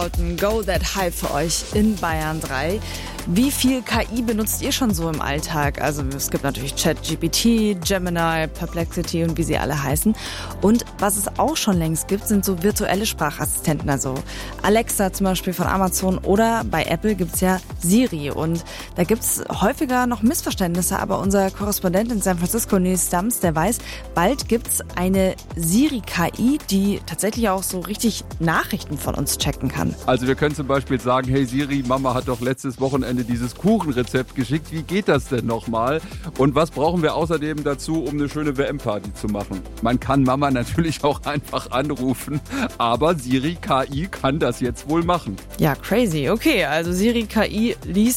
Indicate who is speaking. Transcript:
Speaker 1: lauten Go That Hype für euch in Bayern 3. Wie viel KI benutzt ihr schon so im Alltag? Also es gibt natürlich ChatGPT, Gemini, Perplexity und wie sie alle heißen. Und was es auch schon längst gibt, sind so virtuelle Sprachassistenten. Also Alexa zum Beispiel von Amazon oder bei Apple gibt's ja Siri. Und da gibt's häufiger noch Missverständnisse. Aber unser Korrespondent in San Francisco, Nils Dams, der weiß, bald gibt's eine Siri-KI, die tatsächlich auch so richtig Nachrichten von uns checken kann.
Speaker 2: Also wir können zum Beispiel sagen, hey Siri, Mama hat doch letztes Wochenende dieses Kuchenrezept geschickt. Wie geht das denn nochmal? Und was brauchen wir außerdem dazu, um eine schöne WM-Party zu machen? Man kann Mama natürlich auch einfach anrufen, aber Siri KI kann das jetzt wohl machen.
Speaker 1: Ja, crazy. Okay, also Siri KI liest